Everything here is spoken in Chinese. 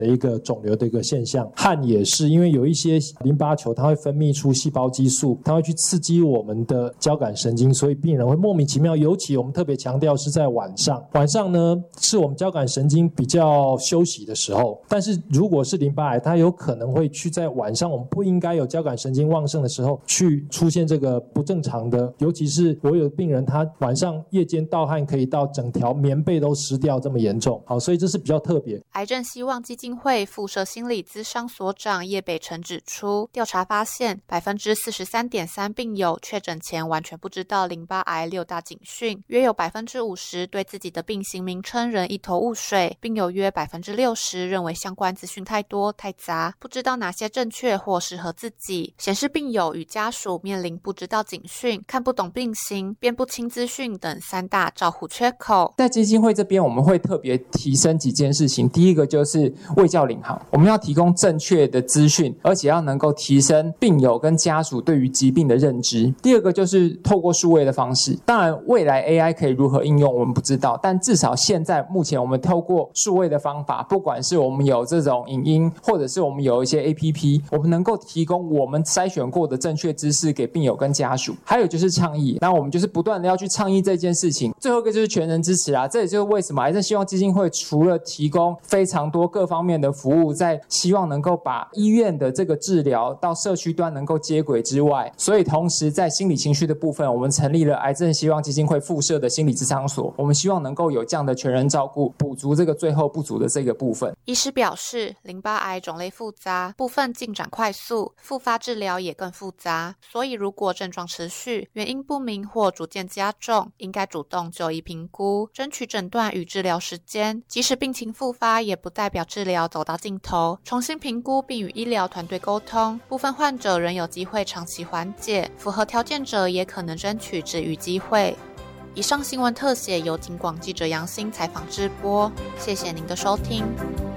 的一个肿瘤的一个现象。汗也是，因为有一些淋巴球它会分泌出细胞激素，它会去刺激我们的交感神经，所以病人会莫名其妙，尤其我们特别强调是在晚上。晚上呢是我们交感神经比较休息的时候，但是如果是淋巴癌，它有可能会去在晚上我们不应该有交感神经旺盛的时候去出现这个不正常的，尤其是我有病人他晚上夜间盗汗可以到整条棉被都湿掉这么严重。好，所以这是比较特别。 癌症希望基金会附设心理咨商所长叶北辰指出，调查发现 43.3% 病友确诊前完全不知道淋巴癌6大警讯，约有 50% 对自己的病型名称仍一头雾水，并有约 60% 认为相关资讯太多太杂，不知道哪些正确或适合自己，显示病友与家属面临不知道警讯、看不懂病型、辨不清资讯等3大照护缺口。 在基金会这边，我们会特别提升几件事情。第一个就是卫教领航，我们要提供正确的资讯，而且要能够提升病友跟家属对于疾病的认知。第二个就是透过数位的方式，当然未来 AI 可以如何应用我们不知道，但至少现在目前我们透过数位的方法，不管是我们有这种影音，或者是我们有一些 APP， 我们能够提供我们筛选过的正确知识给病友跟家属。还有就是倡议，那我们就是不断的要去倡议这件事情。最后一个就是全人支持啊，这也就是为什么癌症希望基金会除了提供非常多各方面的服务，在希望能够把医院的这个治疗到社区端能够接轨之外，所以同时在心理情绪的部分，我们成立了癌症希望基金会附设的心理咨商所，我们希望能够有这样的全人照顾，补足这个最后不足的这个部分。 医师表示，淋巴癌种类复杂，部分进展快速，复发治疗也更复杂，所以如果症状持续，原因不明或逐渐加重，应该主动就医评估，争取诊断与治疗时间。即使病情复发，也不代表治疗走到尽头，重新评估并与医疗团队沟通，部分患者仍有机会长期缓解，符合条件者也可能争取治愈机会。以上新闻特写由警广记者杨欣采访直播，谢谢您的收听。